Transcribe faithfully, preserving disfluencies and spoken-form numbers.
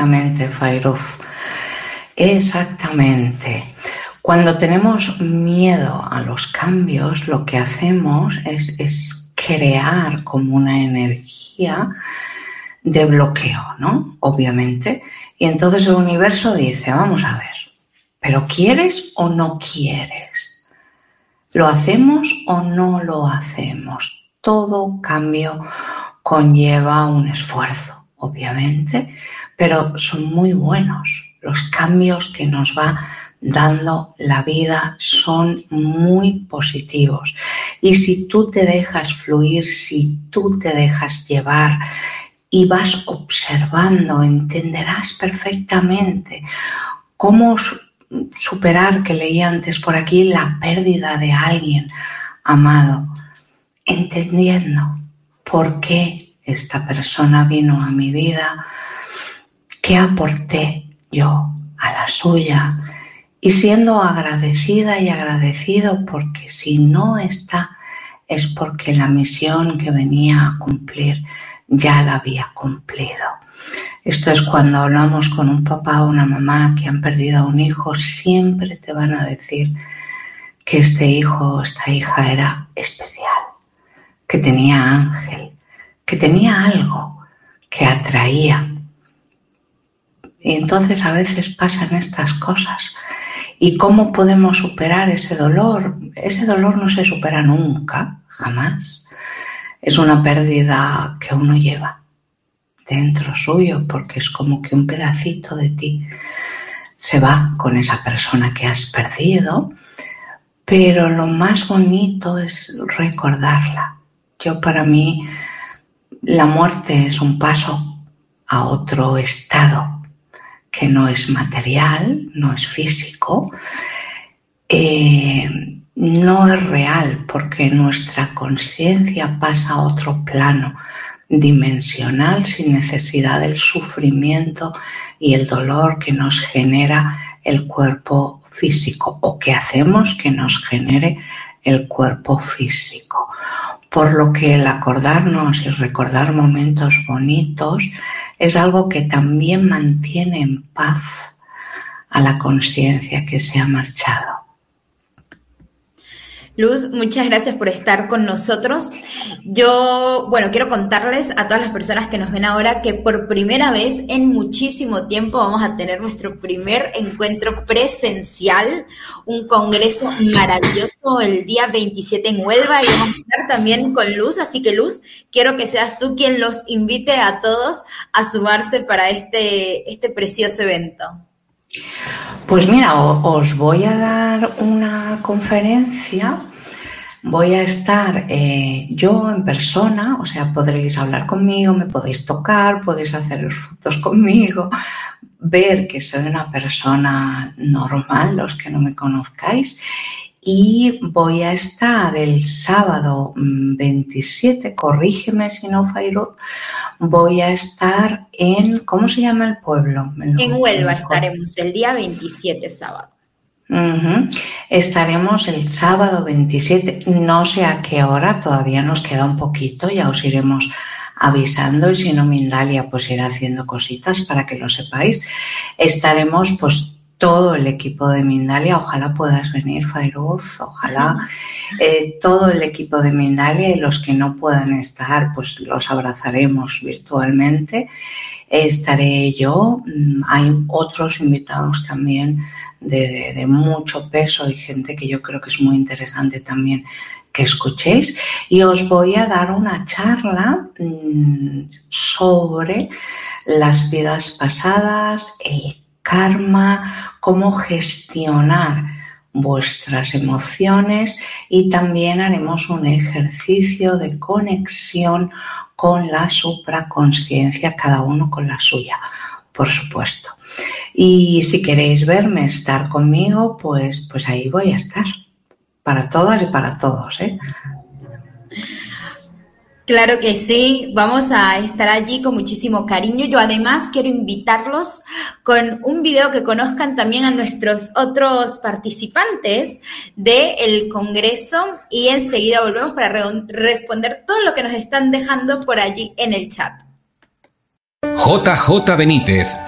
Exactamente, Fairuz. Exactamente. Cuando tenemos miedo a los cambios, lo que hacemos es, es crear como una energía de bloqueo, ¿no? Obviamente. Y entonces el universo dice, vamos a ver, ¿pero quieres o no quieres? ¿Lo hacemos o no lo hacemos? Todo cambio conlleva un esfuerzo, obviamente, pero son muy buenos. Los cambios que nos va dando la vida son muy positivos. Y si tú te dejas fluir, si tú te dejas llevar y vas observando, entenderás perfectamente cómo superar, que leí antes por aquí, la pérdida de alguien amado, entendiendo por qué esta persona vino a mi vida, qué aporté yo a la suya, y siendo agradecida y agradecido, porque si no está es porque la misión que venía a cumplir ya la había cumplido. Esto es cuando hablamos con un papá o una mamá que han perdido a un hijo, siempre te van a decir que este hijo o esta hija era especial, que tenía ángel, que tenía algo que atraía. Y entonces a veces pasan estas cosas. ¿Y cómo podemos superar ese dolor? Ese dolor no se supera nunca, jamás. Es una pérdida que uno lleva dentro suyo, porque es como que un pedacito de ti se va con esa persona que has perdido, pero lo más bonito es recordarla. Yo, para mí, la muerte es un paso a otro estado que no es material, no es físico, eh, no es real, porque nuestra conciencia pasa a otro plano dimensional sin necesidad del sufrimiento y el dolor que nos genera el cuerpo físico, o que hacemos que nos genere el cuerpo físico. Por lo que el acordarnos y recordar momentos bonitos es algo que también mantiene en paz a la conciencia que se ha marchado. Luz, muchas gracias por estar con nosotros. Yo, bueno, quiero contarles a todas las personas que nos ven ahora que por primera vez en muchísimo tiempo vamos a tener nuestro primer encuentro presencial, un congreso maravilloso el día veintisiete en Huelva, y vamos a estar también con Luz, así que Luz, quiero que seas tú quien los invite a todos a sumarse para este, este precioso evento. Pues mira, os voy a dar una conferencia. Voy a estar eh, yo en persona, o sea, podréis hablar conmigo, me podéis tocar, podéis hacer fotos conmigo, ver que soy una persona normal, los que no me conozcáis. Y voy a estar el sábado veintisiete, corrígeme si no, Fairuz, voy a estar en, ¿cómo se llama el pueblo? En Huelva estaremos el día veintisiete, sábado. Uh-huh. Estaremos el sábado veintisiete, no sé a qué hora, todavía nos queda un poquito, ya os iremos avisando, y si no, Mindalia pues irá haciendo cositas para que lo sepáis. Estaremos pues todo el equipo de Mindalia, ojalá puedas venir, Fairuz, ojalá eh, todo el equipo de Mindalia, y los que no puedan estar pues los abrazaremos virtualmente. Estaré yo, hay otros invitados también de, de, de mucho peso y gente que yo creo que es muy interesante también que escuchéis, y os voy a dar una charla mmm, sobre las vidas pasadas, el karma, cómo gestionar vuestras emociones, y también haremos un ejercicio de conexión con la supraconsciencia, cada uno con la suya, por supuesto. Y si queréis verme, estar conmigo, pues, pues ahí voy a estar, para todas y para todos, ¿eh? Claro que sí, vamos a estar allí con muchísimo cariño. Yo además quiero invitarlos con un video que conozcan también a nuestros otros participantes del Congreso, y enseguida volvemos para re- responder todo lo que nos están dejando por allí en el chat. J J Benítez.